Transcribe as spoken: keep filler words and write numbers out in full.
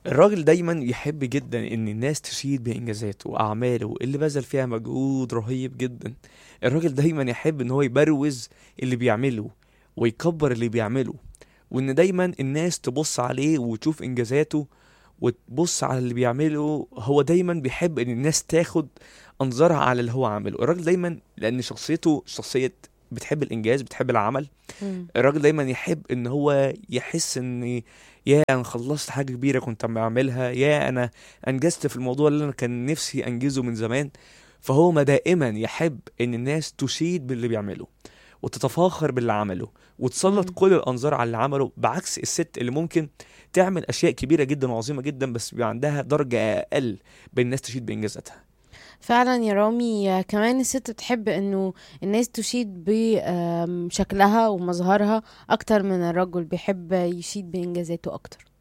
الراجل دايما يحب جدا ان الناس تشيد بانجازاته واعماله اللي بذل فيها مجهود رهيب جدا. الراجل دايما يحب ان هو يبروز اللي بيعمله ويكبر اللي بيعمله، وان دايما الناس تبص عليه وتشوف انجازاته وتبص على اللي بيعمله. هو دايما بيحب ان الناس تاخد انظارها على اللي هو عامله. الراجل دايما لان شخصيته شخصية بتحب الانجاز، بتحب العمل. مم. الراجل دايما يحب ان هو يحس ان يا انا خلصت حاجة كبيرة كنت بعملها، يا انا انجزت في الموضوع اللي انا كان نفسي انجزه من زمان. فهو ما دائما يحب ان الناس تشيد باللي بيعمله وتتفاخر باللي عمله وتسلط مم. كل الانظار على اللي عمله، بعكس الست اللي ممكن تعمل اشياء كبيرة جدا وعظيمة جدا بس بيبقى عندها درجة اقل بين الناس تشيد بانجازاتها. فعلا يا رامي، آه، كمان الست بتحب انه الناس تشيد بشكلها ومظهرها اكتر من الرجل بيحب يشيد بانجازاته اكتر.